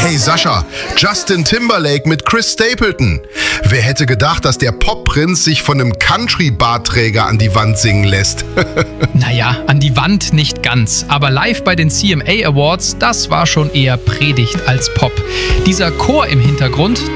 Hey Sascha, Justin Timberlake mit Chris Stapleton. Wer hätte gedacht, dass der Popprinz sich von einem Country-Bartträger an die Wand singen lässt? Naja, an die Wand nicht ganz, aber live bei den CMA Awards, das war schon eher Predigt als Pop. Dieser Chor im Hintergrund,